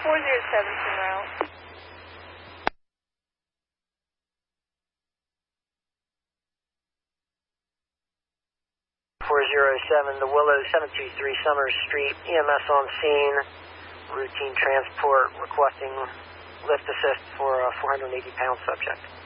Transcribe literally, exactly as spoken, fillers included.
four zero seven en route. four zero seven, the Willow, seven two three Summers Street, E M S on scene, routine transport requesting lift assist for a four hundred eighty pound subject.